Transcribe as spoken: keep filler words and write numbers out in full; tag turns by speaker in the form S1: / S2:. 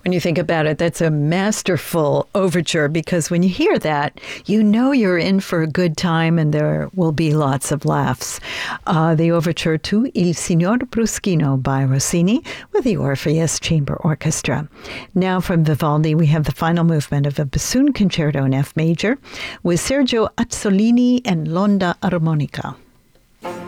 S1: When you think about it, that's a masterful overture, because when you hear that, you know you're in for a good time and there will be lots of laughs. Uh, the overture to Il Signor Bruschino by Rossini with the Orpheus Chamber Orchestra. Now from Vivaldi, we have the final movement of a bassoon concerto in F major with Sergio Azzolini and L'Onda Armonica.